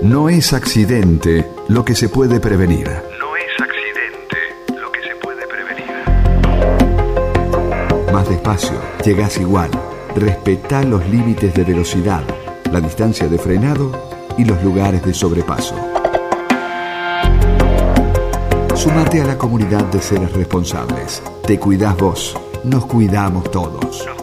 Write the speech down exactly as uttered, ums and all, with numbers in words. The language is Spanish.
No es accidente lo que se puede prevenir. No es accidente lo que se puede prevenir. Más despacio, llegás igual. Respetá los límites de velocidad, la distancia de frenado y los lugares de sobrepaso. Sumate a la comunidad de seres responsables. Te cuidás vos, nos cuidamos todos.